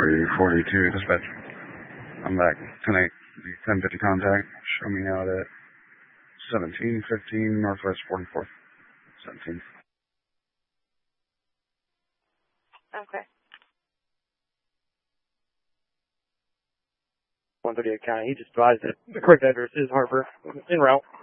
342 dispatch. I'm back. 1050 contact. Show me out at 1715 Northwest 44th. 17. Okay. 138 County. He just advised that the correct address is Harper. En route.